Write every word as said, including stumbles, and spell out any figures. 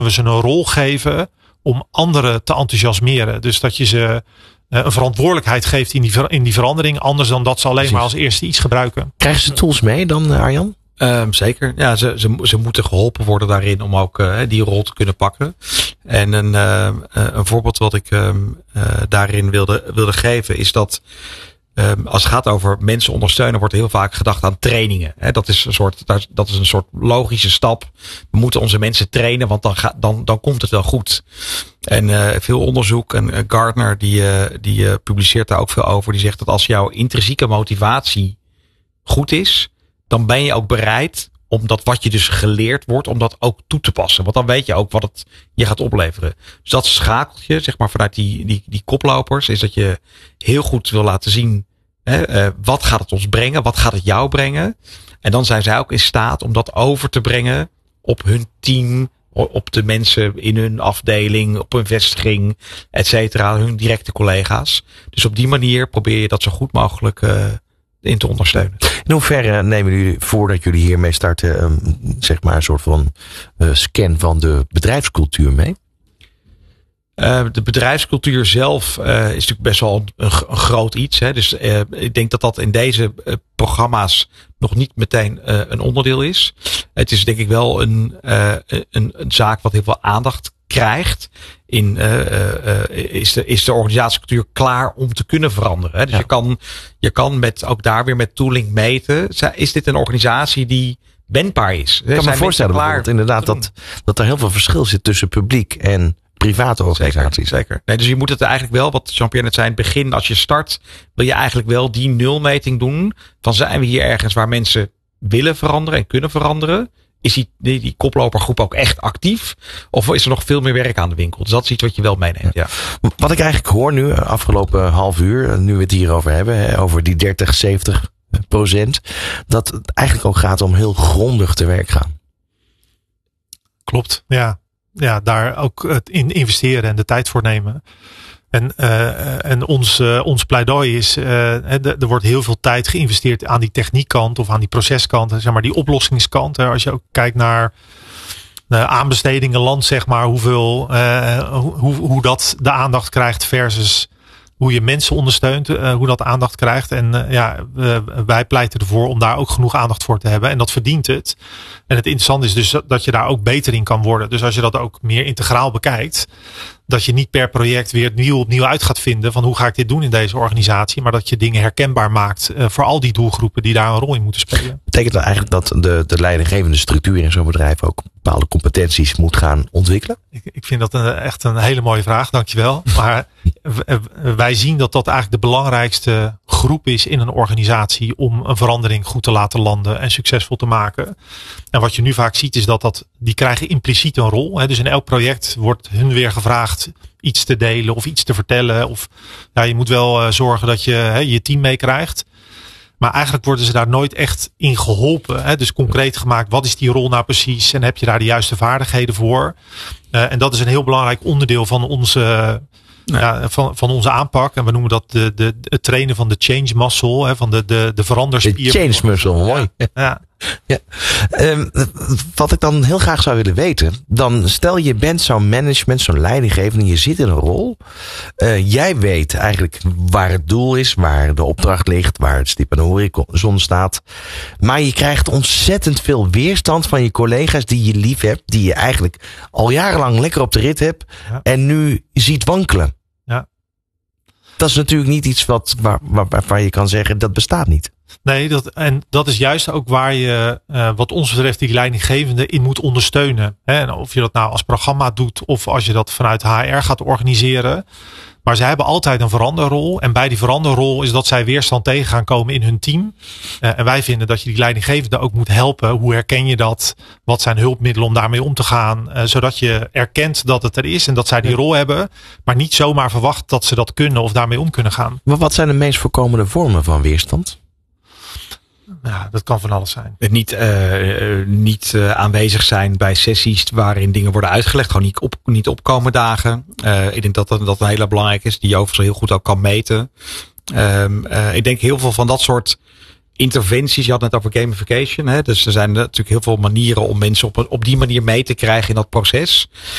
we ze een rol geven om anderen te enthousiasmeren. Dus dat je ze een verantwoordelijkheid geeft in die, ver, in die verandering. Anders dan dat ze alleen Precies. maar als eerste iets gebruiken. Krijgen ze tools mee dan, Arjan? Um, zeker. Ja, ze, ze, ze moeten geholpen worden daarin om ook uh, die rol te kunnen pakken. En een, uh, een voorbeeld wat ik um, uh, daarin wilde, wilde geven is dat um, als het gaat over mensen ondersteunen, wordt heel vaak gedacht aan trainingen. He, dat is een soort, dat is een soort logische stap. We moeten onze mensen trainen, want dan, ga, dan, dan komt het wel goed. En uh, veel onderzoek, en uh, Gartner die, uh, die uh, publiceert daar ook veel over. Die zegt dat als jouw intrinsieke motivatie goed is, dan ben je ook bereid om dat wat je dus geleerd wordt, om dat ook toe te passen. Want dan weet je ook wat het je gaat opleveren. Dus dat schakeltje, zeg maar vanuit die, die, die koplopers, is dat je heel goed wil laten zien, hè, uh, wat gaat het ons brengen, wat gaat het jou brengen. En dan zijn zij ook in staat om dat over te brengen op hun team, op de mensen in hun afdeling, op hun vestiging, et cetera, hun directe collega's. Dus op die manier probeer je dat zo goed mogelijk uh, in te ondersteunen. In hoeverre nemen jullie, voordat jullie hiermee starten, um, zeg maar een soort van uh, scan van de bedrijfscultuur mee? Uh, de bedrijfscultuur zelf uh, is natuurlijk best wel een, een groot iets. Hè. Dus uh, ik denk dat dat in deze uh, programma's nog niet meteen uh, een onderdeel is. Het is denk ik wel een, uh, een, een zaak wat heel veel aandacht krijgt. In, uh, uh, is, de, is de organisatiecultuur klaar om te kunnen veranderen. Hè? Dus ja. je, kan, je kan met, ook daar weer met tooling meten. Is dit een organisatie die wendbaar is? Ik kan me voorstellen bijvoorbeeld inderdaad dat, dat er heel veel verschil zit tussen publiek en private organisaties. Zeker, zeker. Nee, dus je moet het eigenlijk wel, wat Jean-Pierre net zei, in het begin, als je start, wil je eigenlijk wel die nulmeting doen. Van zijn we hier ergens waar mensen willen veranderen en kunnen veranderen? Is die, die, die koplopergroep ook echt actief? Of is er nog veel meer werk aan de winkel? Dus dat is iets wat je wel meeneemt. Ja. Wat ik eigenlijk hoor nu, afgelopen half uur, nu we het hierover hebben, hè, over die dertig, zeventig procent, dat het eigenlijk ook gaat om heel grondig te werk gaan. Klopt, ja. Ja, daar ook het in investeren en de tijd voor nemen. En, uh, en ons, uh, ons pleidooi is, uh, er wordt heel veel tijd geïnvesteerd aan die techniekkant of aan die proceskant, zeg maar die oplossingskant. Als je ook kijkt naar uh, aanbestedingen land, zeg maar, hoeveel, uh, hoe, hoe dat de aandacht krijgt versus hoe je mensen ondersteunt, uh, hoe dat aandacht krijgt. En uh, ja, uh, wij pleiten ervoor om daar ook genoeg aandacht voor te hebben. En dat verdient het. En het interessante is dus dat je daar ook beter in kan worden. Dus als je dat ook meer integraal bekijkt, dat je niet per project weer nieuw opnieuw uit gaat vinden van hoe ga ik dit doen in deze organisatie. Maar dat je dingen herkenbaar maakt uh, voor al die doelgroepen die daar een rol in moeten spelen. Betekent dat eigenlijk dat de, de leidinggevende structuur in zo'n bedrijf ook bepaalde competenties moet gaan ontwikkelen? Ik, ik vind dat een, echt een hele mooie vraag, dankjewel. Maar wij zien dat dat eigenlijk de belangrijkste groep is in een organisatie om een verandering goed te laten landen en succesvol te maken. En wat je nu vaak ziet is dat, dat die krijgen impliciet een rol. Hè? Dus in elk project wordt hun weer gevraagd iets te delen of iets te vertellen. Of ja, je moet wel uh, zorgen dat je hè, je team meekrijgt. Maar eigenlijk worden ze daar nooit echt in geholpen. Hè? Dus concreet gemaakt, wat is die rol nou precies? En heb je daar de juiste vaardigheden voor? Uh, en dat is een heel belangrijk onderdeel van onze, uh, ja, van, van onze aanpak. En we noemen dat de, de, het trainen van de change muscle. Hè? Van de, de, de veranderspier. De change muscle, mooi. Ja. ja. Ja. Um, wat ik dan heel graag zou willen weten, dan stel je bent zo'n management, zo'n leidinggevende, je zit in een rol. Uh, jij weet eigenlijk waar het doel is, waar de opdracht ligt, waar het stip aan de horizon staat. Maar je krijgt ontzettend veel weerstand van je collega's die je lief hebt, die je eigenlijk al jarenlang lekker op de rit hebt ja. en nu ziet wankelen. Ja. Dat is natuurlijk niet iets wat, waar, waar, waarvan je kan zeggen dat bestaat niet. Nee, dat, en dat is juist ook waar je, uh, wat ons betreft, die leidinggevende in moet ondersteunen. Hè? En of je dat nou als programma doet of als je dat vanuit H R gaat organiseren. Maar zij hebben altijd een veranderrol. En bij die veranderrol is dat zij weerstand tegen gaan komen in hun team. Uh, en wij vinden dat je die leidinggevende ook moet helpen. Hoe herken je dat? Wat zijn hulpmiddelen om daarmee om te gaan? Uh, zodat je erkent dat het er is en dat zij die rol hebben. Maar niet zomaar verwacht dat ze dat kunnen of daarmee om kunnen gaan. Maar wat zijn de meest voorkomende vormen van weerstand? Ja, dat kan van alles zijn. Niet, uh, niet uh, aanwezig zijn bij sessies waarin dingen worden uitgelegd. Gewoon niet, op, niet opkomen dagen. Uh, ik denk dat dat, dat een hele belangrijk is. Die je overigens heel goed ook kan meten. Um, uh, ik denk heel veel van dat soort interventies. Je had het over gamification. Hè? Dus er zijn natuurlijk heel veel manieren om mensen op, op die manier mee te krijgen in dat proces.